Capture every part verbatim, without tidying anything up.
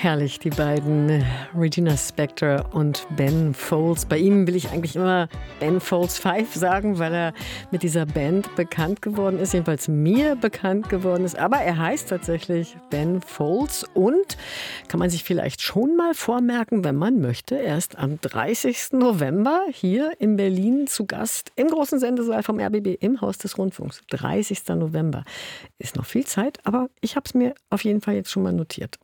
Herrlich, die beiden, Regina Spektor und Ben Folds. Bei ihm will ich eigentlich immer Ben Folds Five sagen, weil er mit dieser Band bekannt geworden ist, jedenfalls mir bekannt geworden ist. Aber er heißt tatsächlich Ben Folds und kann man sich vielleicht schon mal vormerken, wenn man möchte, erst am dreißigsten November hier in Berlin zu Gast im großen Sendesaal vom R B B im Haus des Rundfunks. dreißigsten November. Ist noch viel Zeit, aber ich habe es mir auf jeden Fall jetzt schon mal notiert.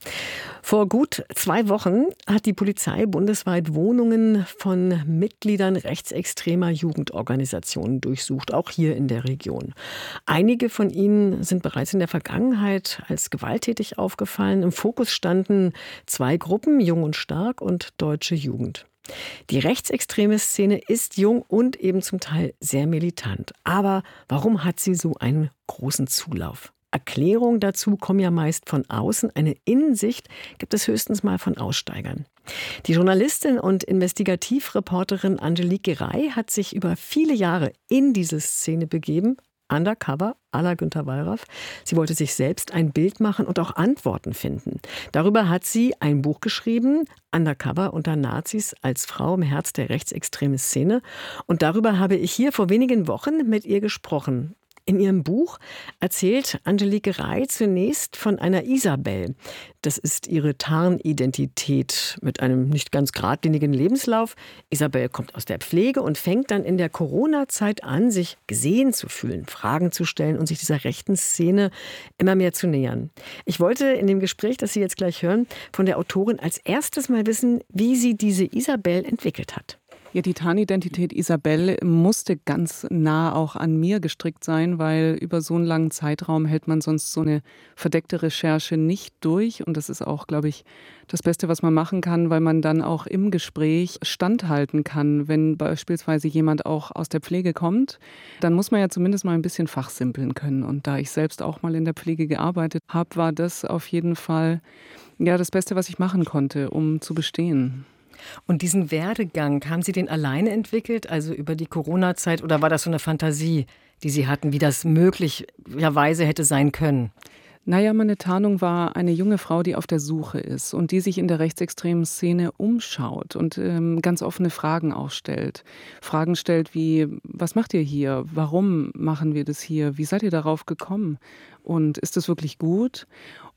Vor gut zwei Wochen hat die Polizei bundesweit Wohnungen von Mitgliedern rechtsextremer Jugendorganisationen durchsucht, auch hier in der Region. Einige von ihnen sind bereits in der Vergangenheit als gewalttätig aufgefallen. Im Fokus standen zwei Gruppen, Jung und Stark und Deutsche Jugend. Die rechtsextreme Szene ist jung und eben zum Teil sehr militant. Aber warum hat sie so einen großen Zulauf? Erklärungen dazu kommen ja meist von außen. Eine Innensicht gibt es höchstens mal von Aussteigern. Die Journalistin und Investigativreporterin Angelique Rey hat sich über viele Jahre in diese Szene begeben. Undercover, à la Günter Wallraff. Sie wollte sich selbst ein Bild machen und auch Antworten finden. Darüber hat sie ein Buch geschrieben, Undercover unter Nazis als Frau im Herz der rechtsextremen Szene. Und darüber habe ich hier vor wenigen Wochen mit ihr gesprochen. In ihrem Buch erzählt Angelique Rey zunächst von einer Isabel. Das ist ihre Tarnidentität mit einem nicht ganz geradlinigen Lebenslauf. Isabel kommt aus der Pflege und fängt dann in der Corona-Zeit an, sich gesehen zu fühlen, Fragen zu stellen und sich dieser rechten Szene immer mehr zu nähern. Ich wollte in dem Gespräch, das Sie jetzt gleich hören, von der Autorin als erstes mal wissen, wie sie diese Isabel entwickelt hat. Ja, die Tarnidentität Isabel musste ganz nah auch an mir gestrickt sein, weil über so einen langen Zeitraum hält man sonst so eine verdeckte Recherche nicht durch. Und das ist auch, glaube ich, das Beste, was man machen kann, weil man dann auch im Gespräch standhalten kann. Wenn beispielsweise jemand auch aus der Pflege kommt, dann muss man ja zumindest mal ein bisschen fachsimpeln können. Und da ich selbst auch mal in der Pflege gearbeitet habe, war das auf jeden Fall ja das Beste, was ich machen konnte, um zu bestehen. Und diesen Werdegang, haben Sie den alleine entwickelt, also über die Corona-Zeit, oder war das so eine Fantasie, die Sie hatten, wie das möglicherweise hätte sein können? Naja, meine Tarnung war eine junge Frau, die auf der Suche ist und die sich in der rechtsextremen Szene umschaut und ähm, ganz offene Fragen auch stellt. Fragen stellt wie, was macht ihr hier? Warum machen wir das hier? Wie seid ihr darauf gekommen? Und ist das wirklich gut?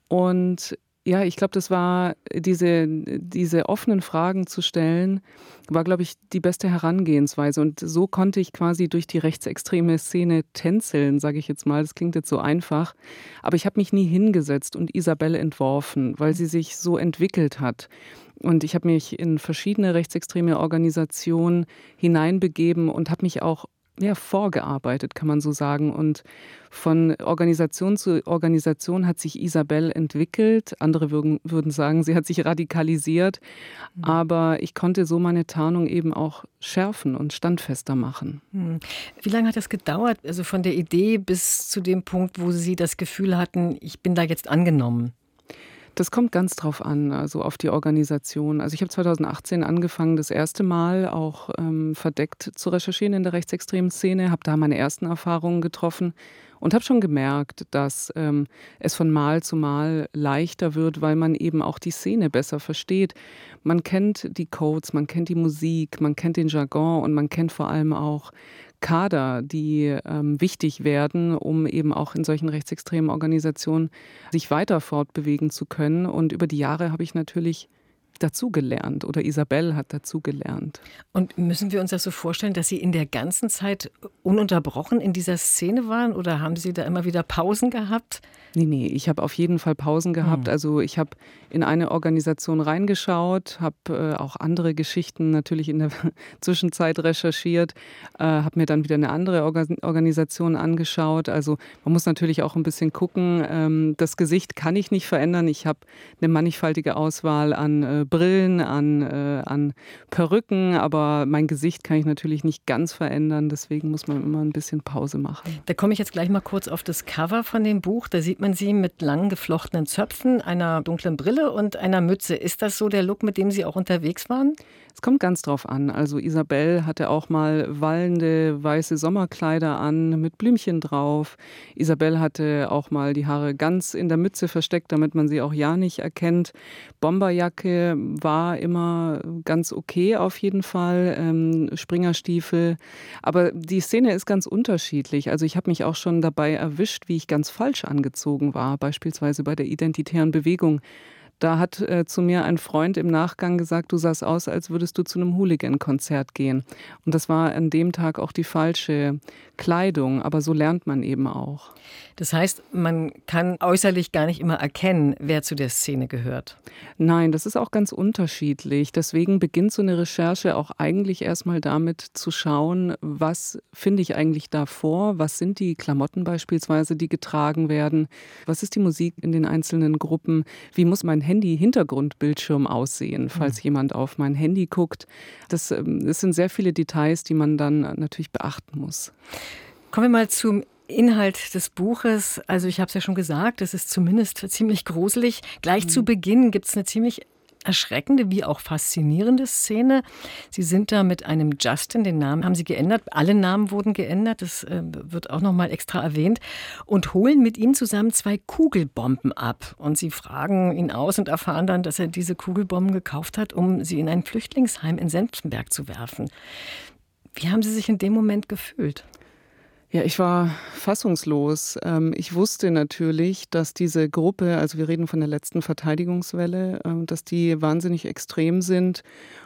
Und ja, ich glaube, das war diese, diese offenen Fragen zu stellen, war, glaube ich, die beste Herangehensweise. Und so konnte ich quasi durch die rechtsextreme Szene tänzeln, sage ich jetzt mal. Das klingt jetzt so einfach. Aber ich habe mich nie hingesetzt und Isabel entworfen, weil sie sich so entwickelt hat. Und ich habe mich in verschiedene rechtsextreme Organisationen hineinbegeben und habe mich auch ja, vorgearbeitet, kann man so sagen. Und von Organisation zu Organisation hat sich Isabel entwickelt. Andere würden, würden sagen, sie hat sich radikalisiert. Mhm. Aber ich konnte so meine Tarnung eben auch schärfen und standfester machen. Mhm. Wie lange hat das gedauert? Also von der Idee bis zu dem Punkt, wo Sie das Gefühl hatten, ich bin da jetzt angenommen? Das kommt ganz drauf an, also auf die Organisation. Also ich habe zweitausendachtzehn angefangen, das erste Mal auch ähm, verdeckt zu recherchieren in der rechtsextremen Szene, habe da meine ersten Erfahrungen getroffen und habe schon gemerkt, dass ähm, es von Mal zu Mal leichter wird, weil man eben auch die Szene besser versteht. Man kennt die Codes, man kennt die Musik, man kennt den Jargon und man kennt vor allem auch Kader, die ähm, wichtig werden, um eben auch in solchen rechtsextremen Organisationen sich weiter fortbewegen zu können. Und über die Jahre habe ich natürlich dazugelernt oder Isabel hat dazugelernt. Und müssen wir uns das so vorstellen, dass Sie in der ganzen Zeit ununterbrochen in dieser Szene waren oder haben Sie da immer wieder Pausen gehabt? Nee, nee, ich habe auf jeden Fall Pausen gehabt. Hm. Also ich habe in eine Organisation reingeschaut, habe äh, auch andere Geschichten natürlich in der Zwischenzeit recherchiert, äh, habe mir dann wieder eine andere Organ- Organisation angeschaut. Also man muss natürlich auch ein bisschen gucken. Ähm, das Gesicht kann ich nicht verändern. Ich habe eine mannigfaltige Auswahl an äh, Brillen, an, äh, an Perücken, aber mein Gesicht kann ich natürlich nicht ganz verändern, deswegen muss man immer ein bisschen Pause machen. Da komme ich jetzt gleich mal kurz auf das Cover von dem Buch. Da sieht man Sie mit langen geflochtenen Zöpfen, einer dunklen Brille und einer Mütze. Ist das so der Look, mit dem Sie auch unterwegs waren? Es kommt ganz drauf an. Also Isabel hatte auch mal wallende weiße Sommerkleider an mit Blümchen drauf. Isabel hatte auch mal die Haare ganz in der Mütze versteckt, damit man sie auch ja nicht erkennt. Bomberjacke war immer ganz okay auf jeden Fall, ähm, Springerstiefel. Aber die Szene ist ganz unterschiedlich. Also ich habe mich auch schon dabei erwischt, wie ich ganz falsch angezogen war, beispielsweise bei der Identitären Bewegung. Da hat äh, zu mir ein Freund im Nachgang gesagt, du sahst aus, als würdest du zu einem Hooligan-Konzert gehen. Und das war an dem Tag auch die falsche Kleidung, aber so lernt man eben auch. Das heißt, man kann äußerlich gar nicht immer erkennen, wer zu der Szene gehört. Nein, das ist auch ganz unterschiedlich. Deswegen beginnt so eine Recherche auch eigentlich erstmal damit zu schauen, was finde ich eigentlich da vor, was sind die Klamotten beispielsweise, die getragen werden, was ist die Musik in den einzelnen Gruppen, wie muss mein Handy-Hintergrundbildschirm aussehen, falls mhm. jemand auf mein Handy guckt. Das, das sind sehr viele Details, die man dann natürlich beachten muss. Kommen wir mal zum Inhalt des Buches. Also ich habe es ja schon gesagt, es ist zumindest ziemlich gruselig. Gleich mhm. zu Beginn gibt es eine ziemlich erschreckende wie auch faszinierende Szene. Sie sind da mit einem Justin, den Namen haben Sie geändert, alle Namen wurden geändert, das äh, wird auch nochmal extra erwähnt, und holen mit ihm zusammen zwei Kugelbomben ab. Und Sie fragen ihn aus und erfahren dann, dass er diese Kugelbomben gekauft hat, um sie in ein Flüchtlingsheim in Senftenberg zu werfen. Wie haben Sie sich in dem Moment gefühlt? Ja, ich war fassungslos. Ich wusste natürlich, dass diese Gruppe, also wir reden von der letzten Verteidigungswelle, dass die wahnsinnig extrem sind.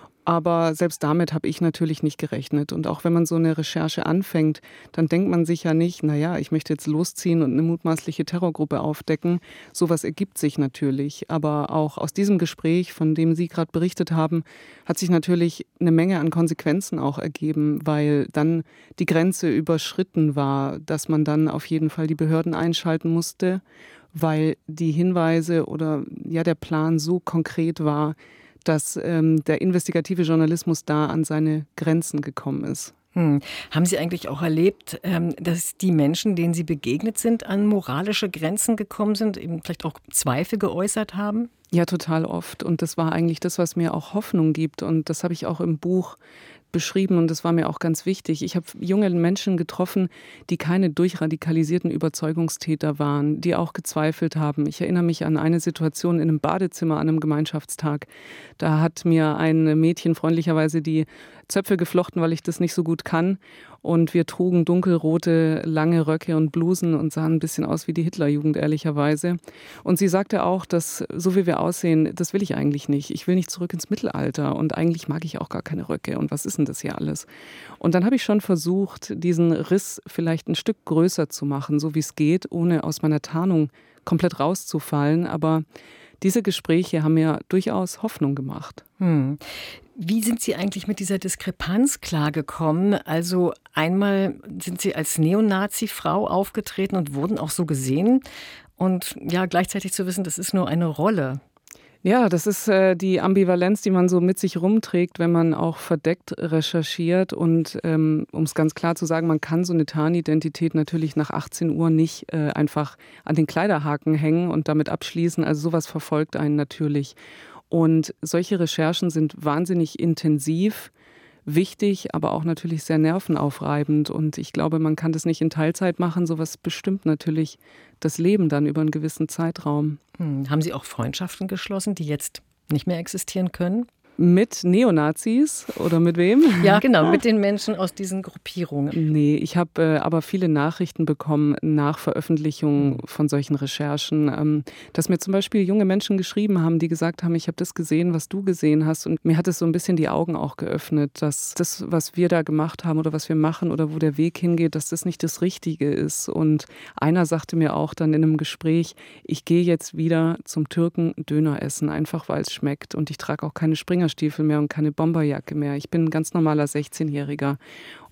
Aber selbst damit habe ich natürlich nicht gerechnet. Und auch wenn man so eine Recherche anfängt, dann denkt man sich ja nicht, naja, ich möchte jetzt losziehen und eine mutmaßliche Terrorgruppe aufdecken. Sowas ergibt sich natürlich. Aber auch aus diesem Gespräch, von dem Sie gerade berichtet haben, hat sich natürlich eine Menge an Konsequenzen auch ergeben, weil dann die Grenze überschritten war, dass man dann auf jeden Fall die Behörden einschalten musste, weil die Hinweise oder ja der Plan so konkret war, dass ähm, der investigative Journalismus da an seine Grenzen gekommen ist. Hm. Haben Sie eigentlich auch erlebt, ähm, dass die Menschen, denen Sie begegnet sind, an moralische Grenzen gekommen sind, eben vielleicht auch Zweifel geäußert haben? Ja, total oft. Und das war eigentlich das, was mir auch Hoffnung gibt. Und das habe ich auch im Buch beschrieben und das war mir auch ganz wichtig. Ich habe junge Menschen getroffen, die keine durchradikalisierten Überzeugungstäter waren, die auch gezweifelt haben. Ich erinnere mich an eine Situation in einem Badezimmer an einem Gemeinschaftstag. Da hat mir ein Mädchen freundlicherweise die Zöpfe geflochten, weil ich das nicht so gut kann. Und wir trugen dunkelrote, lange Röcke und Blusen und sahen ein bisschen aus wie die Hitlerjugend, ehrlicherweise. Und sie sagte auch, dass so wie wir aussehen, das will ich eigentlich nicht. Ich will nicht zurück ins Mittelalter und eigentlich mag ich auch gar keine Röcke. Und was ist denn das hier alles? Und dann habe ich schon versucht, diesen Riss vielleicht ein Stück größer zu machen, so wie es geht, ohne aus meiner Tarnung komplett rauszufallen. Aber diese Gespräche haben mir durchaus Hoffnung gemacht. Hm. Wie sind Sie eigentlich mit dieser Diskrepanz klargekommen? Also einmal sind Sie als Neonazi-Frau aufgetreten und wurden auch so gesehen. Und ja, gleichzeitig zu wissen, das ist nur eine Rolle. Ja, das ist äh, die Ambivalenz, die man so mit sich rumträgt, wenn man auch verdeckt recherchiert. Und ähm, um es ganz klar zu sagen, man kann so eine Tarnidentität natürlich nach achtzehn Uhr nicht äh, einfach an den Kleiderhaken hängen und damit abschließen. Also sowas verfolgt einen natürlich. Und solche Recherchen sind wahnsinnig intensiv, wichtig, aber auch natürlich sehr nervenaufreibend. Und ich glaube, man kann das nicht in Teilzeit machen. Sowas bestimmt natürlich das Leben dann über einen gewissen Zeitraum. Hm. Haben Sie auch Freundschaften geschlossen, die jetzt nicht mehr existieren können? Mit Neonazis oder mit wem? Ja, genau, mit den Menschen aus diesen Gruppierungen. Nee, ich habe äh, aber viele Nachrichten bekommen nach Veröffentlichung von solchen Recherchen, ähm, dass mir zum Beispiel junge Menschen geschrieben haben, die gesagt haben, ich habe das gesehen, was du gesehen hast. Und mir hat es so ein bisschen die Augen auch geöffnet, dass das, was wir da gemacht haben oder was wir machen oder wo der Weg hingeht, dass das nicht das Richtige ist. Und einer sagte mir auch dann in einem Gespräch, ich gehe jetzt wieder zum Türken Döner essen, einfach weil es schmeckt. Und ich trage auch keine Springer Stiefel mehr und keine Bomberjacke mehr. Ich bin ein ganz normaler sechzehnjähriger.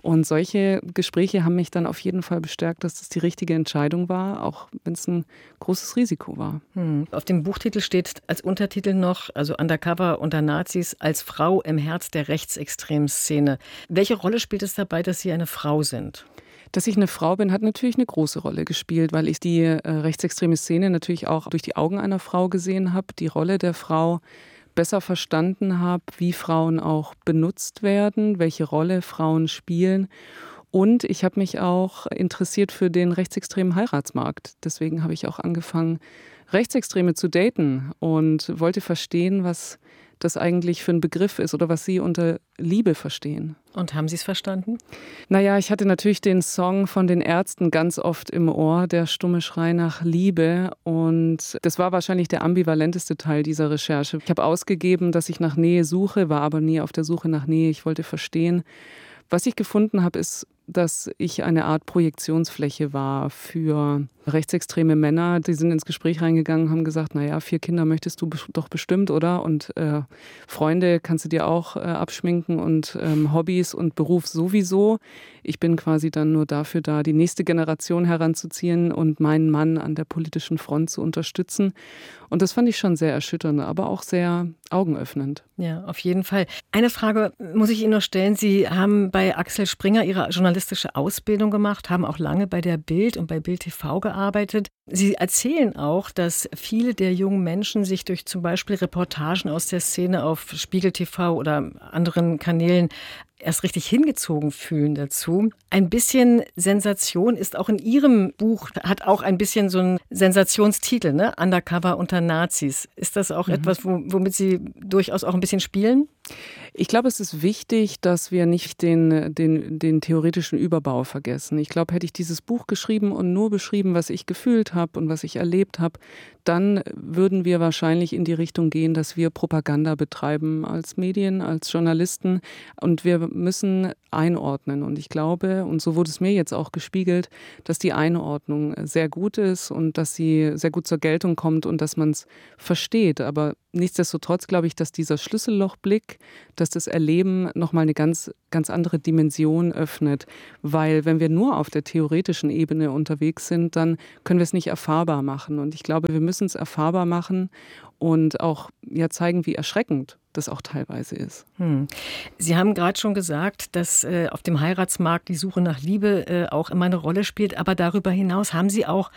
Und solche Gespräche haben mich dann auf jeden Fall bestärkt, dass das die richtige Entscheidung war, auch wenn es ein großes Risiko war. Hm. Auf dem Buchtitel steht als Untertitel noch, also Undercover unter Nazis, als Frau im Herz der rechtsextremen Szene. Welche Rolle spielt es dabei, dass Sie eine Frau sind? Dass ich eine Frau bin, hat natürlich eine große Rolle gespielt, weil ich die äh, rechtsextreme Szene natürlich auch durch die Augen einer Frau gesehen habe, die Rolle der Frau besser verstanden habe, wie Frauen auch benutzt werden, welche Rolle Frauen spielen. Und ich habe mich auch interessiert für den rechtsextremen Heiratsmarkt. Deswegen habe ich auch angefangen, Rechtsextreme zu daten und wollte verstehen, was das eigentlich für ein Begriff ist oder was Sie unter Liebe verstehen. Und haben Sie es verstanden? Naja, ich hatte natürlich den Song von den Ärzten ganz oft im Ohr, der stumme Schrei nach Liebe. Und das war wahrscheinlich der ambivalenteste Teil dieser Recherche. Ich habe ausgegeben, dass ich nach Nähe suche, war aber nie auf der Suche nach Nähe. Ich wollte verstehen. Was ich gefunden habe, ist, dass ich eine Art Projektionsfläche war für rechtsextreme Männer. Die sind ins Gespräch reingegangen, haben gesagt, naja, vier Kinder möchtest du doch bestimmt, oder? Und äh, Freunde kannst du dir auch äh, abschminken und ähm, Hobbys und Beruf sowieso. Ich bin quasi dann nur dafür da, die nächste Generation heranzuziehen und meinen Mann an der politischen Front zu unterstützen. Und das fand ich schon sehr erschütternd, aber auch sehr augenöffnend. Ja, auf jeden Fall. Eine Frage muss ich Ihnen noch stellen. Sie haben bei Axel Springer Ihre journalistische Ausbildung gemacht, haben auch lange bei der Bild und bei Bild T V gearbeitet. Sie erzählen auch, dass viele der jungen Menschen sich durch zum Beispiel Reportagen aus der Szene auf Spiegel T V oder anderen Kanälen erst richtig hingezogen fühlen dazu. Ein bisschen Sensation ist auch in Ihrem Buch, hat auch ein bisschen so einen Sensationstitel, ne? Undercover unter Nazis. Ist das auch mhm. etwas, womit Sie durchaus auch ein bisschen spielen? Ich glaube, es ist wichtig, dass wir nicht den, den, den theoretischen Überbau vergessen. Ich glaube, hätte ich dieses Buch geschrieben und nur beschrieben, was ich gefühlt habe und was ich erlebt habe, dann würden wir wahrscheinlich in die Richtung gehen, dass wir Propaganda betreiben als Medien, als Journalisten. Und wir müssen einordnen. Und ich glaube, und so wurde es mir jetzt auch gespiegelt, dass die Einordnung sehr gut ist und dass sie sehr gut zur Geltung kommt und dass man es versteht. Aber nichtsdestotrotz glaube ich, dass dieser Schlüssellochblick, dass das Erleben nochmal eine ganz, ganz andere Dimension öffnet. Weil wenn wir nur auf der theoretischen Ebene unterwegs sind, dann können wir es nicht erfahrbar machen. Und ich glaube, wir müssen es erfahrbar machen und auch ja, zeigen, wie erschreckend das auch teilweise ist. Hm. Sie haben gerade schon gesagt, dass äh, auf dem Heiratsmarkt die Suche nach Liebe äh, auch immer eine Rolle spielt. Aber darüber hinaus haben Sie auch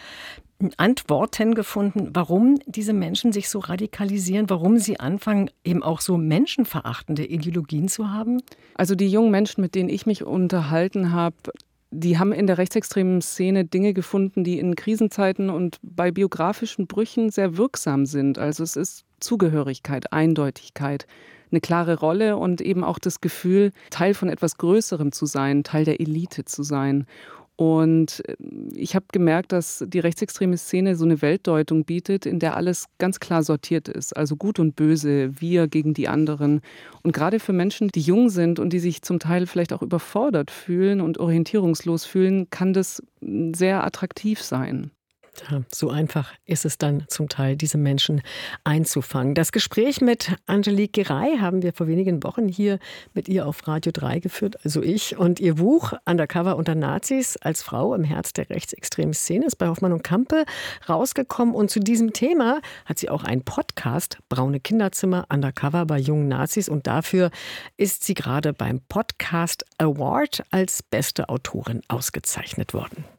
Antworten gefunden, warum diese Menschen sich so radikalisieren, warum sie anfangen, eben auch so menschenverachtende Ideologien zu haben? Also die jungen Menschen, mit denen ich mich unterhalten habe, die haben in der rechtsextremen Szene Dinge gefunden, die in Krisenzeiten und bei biografischen Brüchen sehr wirksam sind. Also es ist Zugehörigkeit, Eindeutigkeit, eine klare Rolle und eben auch das Gefühl, Teil von etwas Größerem zu sein, Teil der Elite zu sein. Und ich habe gemerkt, dass die rechtsextreme Szene so eine Weltdeutung bietet, in der alles ganz klar sortiert ist. Also Gut und Böse, wir gegen die anderen. Und gerade für Menschen, die jung sind und die sich zum Teil vielleicht auch überfordert fühlen und orientierungslos fühlen, kann das sehr attraktiv sein. Ja, so einfach ist es dann zum Teil, diese Menschen einzufangen. Das Gespräch mit Angelique Geray haben wir vor wenigen Wochen hier mit ihr auf Radio drei geführt, also ich. Und ihr Buch Undercover unter Nazis als Frau im Herz der rechtsextremen Szene ist bei Hoffmann und Campe rausgekommen. Und zu diesem Thema hat sie auch einen Podcast, Braune Kinderzimmer, Undercover bei jungen Nazis. Und dafür ist sie gerade beim Podcast Award als beste Autorin ausgezeichnet worden.